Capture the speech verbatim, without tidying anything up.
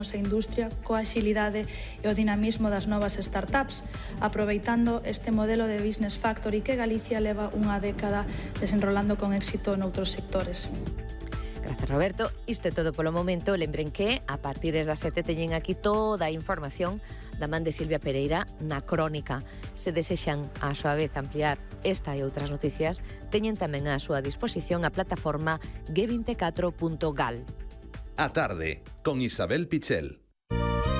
a industria coa axilidade e o dinamismo das novas startups, aproveitando este modelo de Business Factory que Galicia leva unha década desenrolando con éxito noutros sectores. Gracias, Roberto. Isto é todo polo momento. Lembren que a partir das sete teñen aquí toda a información da man de Silvia Pereira na Crónica. Se desexan a súa vez ampliar esta e outras noticias, teñen tamén a súa disposición a plataforma G veinticuatro punto gal. A tarde, con Isabel Pichel.